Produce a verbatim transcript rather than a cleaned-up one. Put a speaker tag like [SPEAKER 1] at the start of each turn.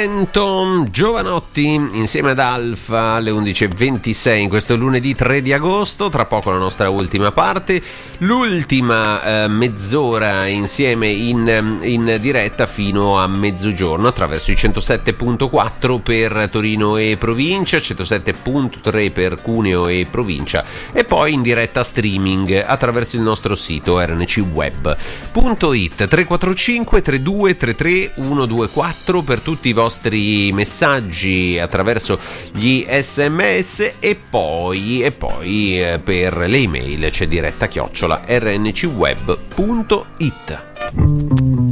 [SPEAKER 1] Trenton, Giovanotti insieme ad Alfa alle undici e ventisei in questo lunedì tre di agosto. Tra poco la nostra ultima parte, l'ultima eh, mezz'ora insieme in, in diretta fino a mezzogiorno attraverso i centosette virgola quattro per Torino e provincia, centosette virgola tre per Cuneo e provincia, e poi in diretta streaming attraverso il nostro sito erre enne ci web punto it. Tre quattro cinque tre due tre tre uno due quattro per tutti i vostri messaggi attraverso gli sms, e poi, e poi eh, per le email c'è diretta chiocciola erre enne ci web punto it.